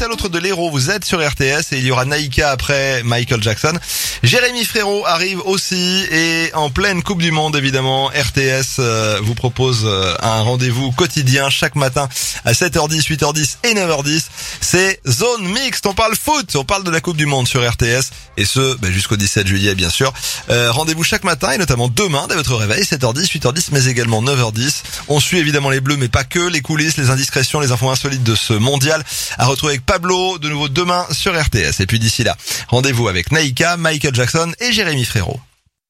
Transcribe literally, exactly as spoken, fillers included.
juste à l'autre de l'Hérault, vous êtes sur R T S et il y aura Naïka après Michael Jackson. Jérémy Frérot arrive aussi et en pleine Coupe du Monde évidemment, R T S euh, vous propose euh, un rendez-vous quotidien chaque matin à sept heures dix, huit heures dix et neuf heures dix. C'est Zone Mixte, on parle foot, on parle de la Coupe du Monde sur R T S et ce bah, jusqu'au dix-sept juillet bien sûr. Euh, rendez-vous chaque matin et notamment demain dès votre réveil, sept heures dix, huit heures dix mais également neuf heures dix. On suit évidemment les Bleus mais pas que, les coulisses, les indiscrétions, les infos insolites de ce mondial à retrouver avec Pablo de nouveau demain sur R T S. Et puis d'ici là, rendez-vous avec Naïka, Michael Jackson et Jérémy Frérot.